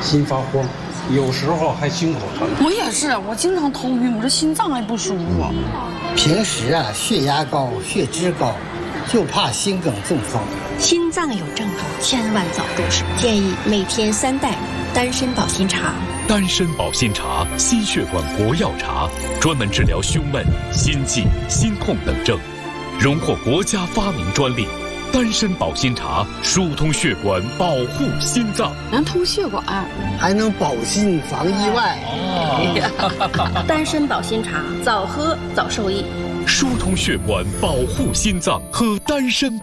心发慌，有时候还心口疼。 我也是，我经常头晕，我这心脏还不舒服。 平时啊，血压高、血脂高，就怕心梗中风。 心脏有症状，千万早重视。建议每天3袋丹参保心茶。 丹参保心茶，心血管国药茶，专门治疗胸闷、心悸、心痛等症，荣获国家发明专利。丹参保心茶疏通血管，保护心脏， 能通血管， 还能保心防意外。 丹参保心茶，早喝早受益。 疏通血管，保护心脏，喝丹参保。